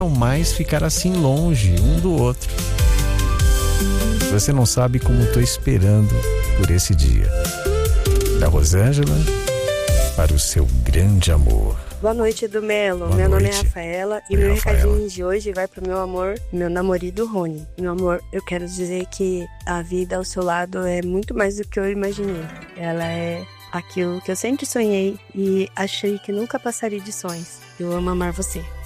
mais ficar assim longe um do outro. Você não sabe como estou esperando por esse dia. Da Rosângela para o seu grande amor. Boa noite, do Melo. Boa meu noite. nome é Rafaela e meu recadinho de hoje vai pro meu amor, meu namorado Rony. Meu amor, eu quero dizer que a vida ao seu lado é muito mais do que eu imaginei. Ela é aquilo que eu sempre sonhei e achei que nunca passaria de sonhos. Eu amo amar você.